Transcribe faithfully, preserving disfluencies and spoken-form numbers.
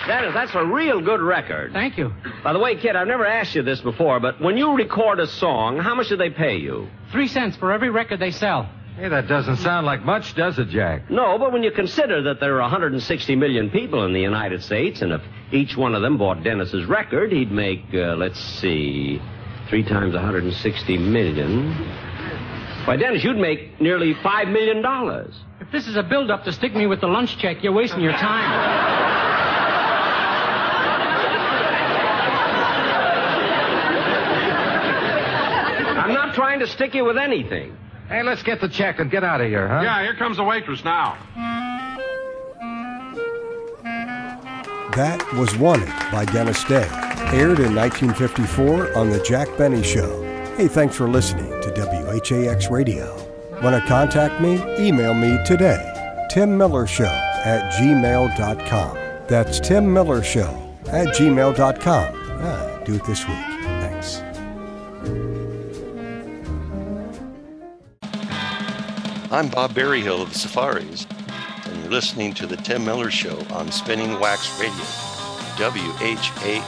Dennis, that's a real good record. Thank you. By the way, kid, I've never asked you this before, but when you record a song, how much do they pay you? Three cents for every record they sell. Hey, that doesn't sound like much, does it, Jack? No, but when you consider that there are one hundred sixty million people in the United States, and if each one of them bought Dennis's record, he'd make, uh, let's see, three times one hundred sixty million. Why, Dennis, you'd make nearly five million dollars. If this is a build-up to stick me with the lunch check, you're wasting your time. I'm not trying to stick you with anything. Hey, let's get the check and get out of here, huh? Yeah, here comes the waitress now. That was Wanted by Dennis Day. Aired in nineteen fifty-four on The Jack Benny Show. Hey, thanks for listening to W H A X Radio. Want to contact me? Email me today. Tim Miller Show at gmail dot com. That's Tim Miller Show at gmail dot com. Ah, do it this week. Thanks. I'm Bob Berryhill of the Safaris, and you're listening to The Tim Miller Show on Spinning Wax Radio, W H A